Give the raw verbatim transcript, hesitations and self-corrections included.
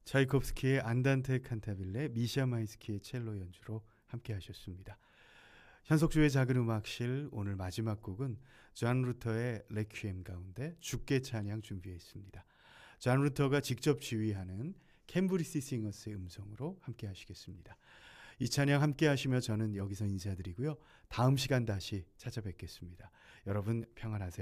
차이콥스키의 안단테 칸타빌레, 미샤 마이스키의 첼로 연주로 함께 하셨습니다. 현석주의 작은 음악실 오늘 마지막 곡은 존 루터의 레퀴엠 가운데 주께 찬양 준비했습니다. 존 루터가 직접 지휘하는 캠브리지 싱어스의 음성으로 함께 하시겠습니다. 이 찬양 함께 하시며 저는 여기서 인사드리고요. 다음 시간 다시 찾아뵙겠습니다. 여러분 평안하세요.